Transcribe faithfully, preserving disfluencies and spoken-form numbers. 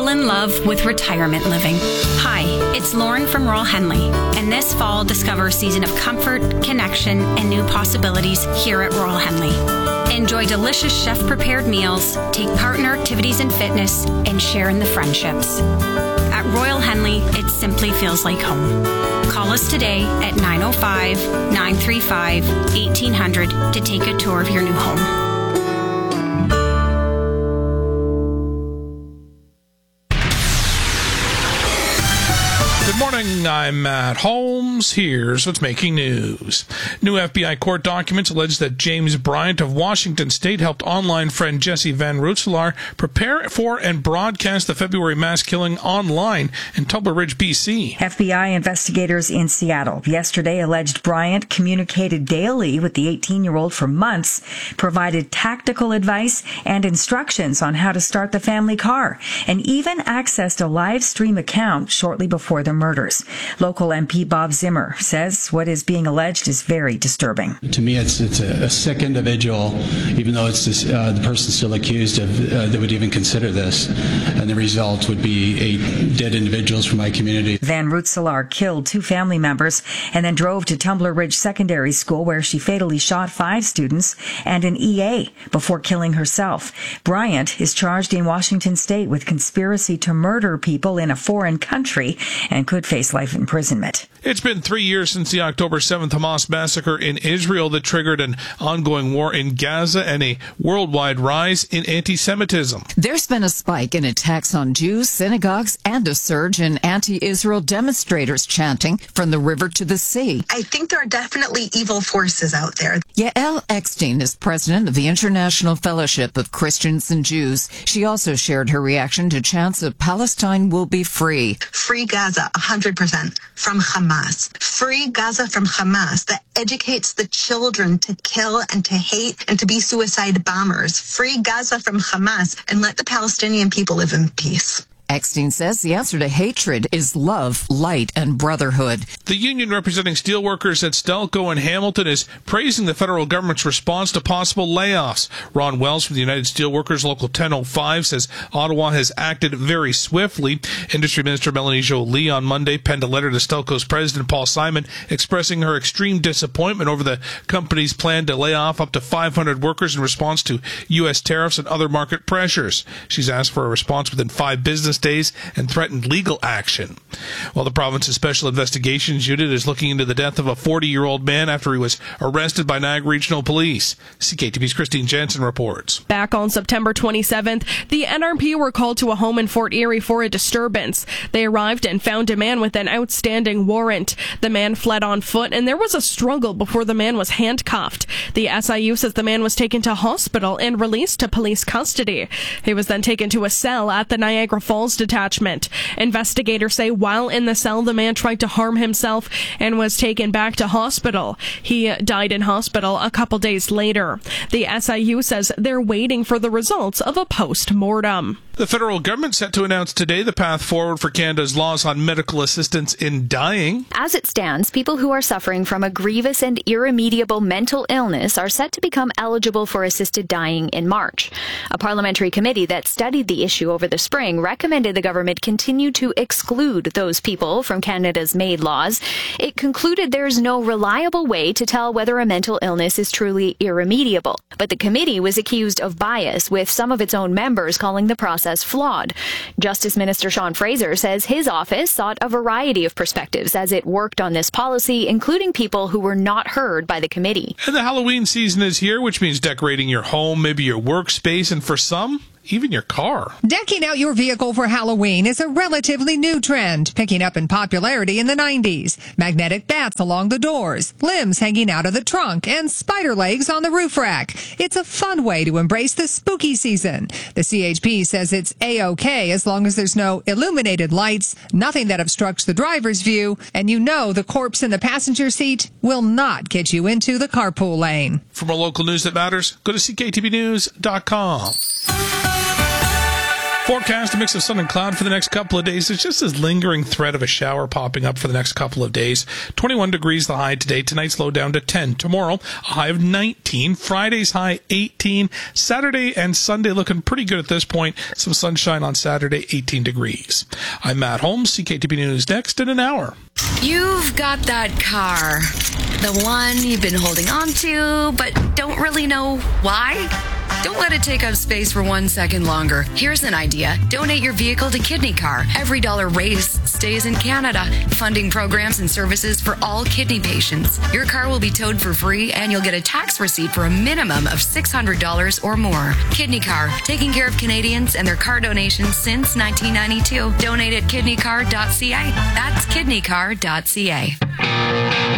Fall in love with retirement living. Hi, it's Lauren from Royal Henley, and this fall discover a season of comfort, connection, and new possibilities here at Royal Henley. Enjoy delicious chef-prepared meals, take part in our activities and fitness, and share in the friendships. At Royal Henley, it simply feels like home. Call us today at nine oh five, nine three five, eighteen hundred to take a tour of your new home. Good morning, I'm Matt Holmes. Here's what's making news. New F B I court documents allege that James Bryant of Washington State helped online friend Jesse Van Rootselaar prepare for and broadcast the February mass killing online in Tumbler Ridge, B C. F B I investigators in Seattle yesterday alleged Bryant communicated daily with the eighteen-year-old for months, provided tactical advice and instructions on how to start the family car, and even accessed a live stream account shortly before the murders. Local M P Bob Zimmer says what is being alleged is very disturbing. To me, it's it's a, a sick individual, even though it's this, uh, the person still accused of uh, that would even consider this, and the result would be eight dead individuals from my community. Van Rootselaar killed two family members and then drove to Tumbler Ridge Secondary School, where she fatally shot five students and an E A before killing herself. Bryant is charged in Washington State with conspiracy to murder people in a foreign country and could face life imprisonment. It's been three years since the October seventh Hamas massacre in Israel that triggered an ongoing war in Gaza and a worldwide rise in anti-Semitism. There's been a spike in attacks on Jews, synagogues, and a surge in anti-Israel demonstrators chanting from the river to the sea. I think there are definitely evil forces out there. Yael Eckstein is president of the International Fellowship of Christians and Jews. She also shared her reaction to chants of Palestine will be free. Free Gaza, one hundred percent, from Hamas. Free Gaza from Hamas that educates the children to kill and to hate and to be suicide bombers. Free Gaza from Hamas and let the Palestinian people live in peace. Eckstein says the answer to hatred is love, light, and brotherhood. The union representing steelworkers at Stelco and Hamilton is praising the federal government's response to possible layoffs. Ron Wells from the United Steelworkers Local ten oh five says Ottawa has acted very swiftly. Industry Minister Melanie Joly on Monday penned a letter to Stelco's president Paul Simon expressing her extreme disappointment over the company's plan to lay off up to five hundred workers in response to U S tariffs and other market pressures. She's asked for a response within five business days and threatened legal action. While the province's Special Investigations Unit is looking into the death of a forty-year-old man after he was arrested by Niagara Regional Police. C K T V's Christine Jansen reports. Back on September twenty-seventh, the N R P were called to a home in Fort Erie for a disturbance. They arrived and found a man with an outstanding warrant. The man fled on foot, and there was a struggle before the man was handcuffed. The S I U says the man was taken to hospital and released to police custody. He was then taken to a cell at the Niagara Falls detachment. Investigators say while in the cell, the man tried to harm himself and was taken back to hospital. He died in hospital a couple days later. The S I U says they're waiting for the results of a post-mortem. The federal government set to announce today the path forward for Canada's laws on medical assistance in dying. As it stands, people who are suffering from a grievous and irremediable mental illness are set to become eligible for assisted dying in March. A parliamentary committee that studied the issue over the spring recommended the government continue to exclude those people from Canada's MAID laws. It concluded there's no reliable way to tell whether a mental illness is truly irremediable. But the committee was accused of bias, with some of its own members calling the process flawed. Justice Minister Sean Fraser says his office sought a variety of perspectives as it worked on this policy, including people who were not heard by the committee. And the Halloween season is here, which means decorating your home, maybe your workspace, and for some, even your car. Decking out your vehicle for Halloween is a relatively new trend, picking up in popularity in the nineties. Magnetic bats along the doors, limbs hanging out of the trunk, and spider legs on the roof rack. It's a fun way to embrace the spooky season. The C H P says it's A-OK as long as there's no illuminated lights, nothing that obstructs the driver's view, and you know the corpse in the passenger seat will not get you into the carpool lane. For more local news that matters, go to C K T V news dot com. Forecast, a mix of sun and cloud for the next couple of days. It's just this lingering threat of a shower popping up for the next couple of days. twenty-one degrees the high today. Tonight's low down to ten. Tomorrow, a high of nineteen. Friday's high eighteen. Saturday and Sunday looking pretty good at this point. Some sunshine on Saturday, eighteen degrees. I'm Matt Holmes. C K T B News next in an hour. You've got that car. The one you've been holding on to, but don't really know why? Don't let it take up space for one second longer. Here's an idea. Donate your vehicle to Kidney Car. Every dollar raised stays in Canada, funding programs and services for all kidney patients. Your car will be towed for free, and you'll get a tax receipt for a minimum of six hundred dollars or more. Kidney Car, taking care of Canadians and their car donations since nineteen ninety-two. Donate at kidney car dot c a. That's kidney car dot c a.